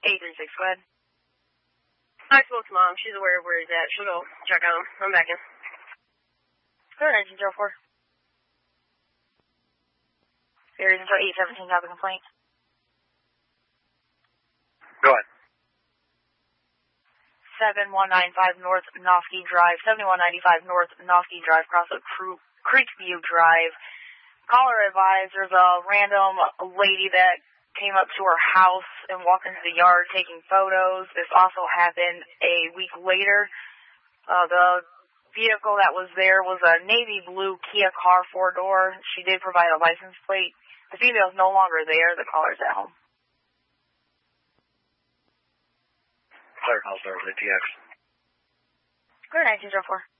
836, go ahead. I spoke to Mom. She's aware of where he's at. She'll go check on him. I'm back in. Go ahead, 1904. Areas until 817 have a complaint. Go ahead. 7195 North Nofke Drive, 7195 North Nofke Drive, across a Creekview Drive. Caller advised there's a random lady that came up to her house and walked into the yard taking photos. This also happened a week later. The vehicle that was there was a navy blue Kia car 4-door. She did provide a license plate. The female's no longer there. The caller's at home. Claire House, ATX. Go ahead, 1904.